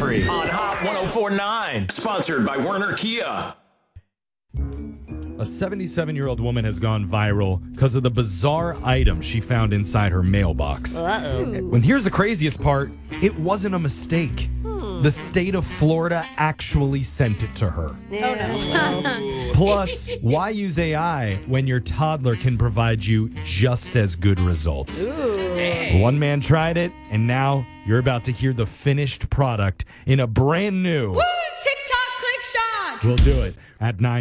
Mystery on Hot 104.9. Sponsored by Werner Kia. A 77-year-old woman has gone viral because of the bizarre item she found inside her mailbox. And here's the craziest part. It wasn't a mistake. The state of Florida actually sent it to her. Oh, no. Plus, why use AI when your toddler can provide you just as good results? One man tried it, and now you're about to hear the finished product in a brand new... Woo! TikTok click shock! We'll do it at 9.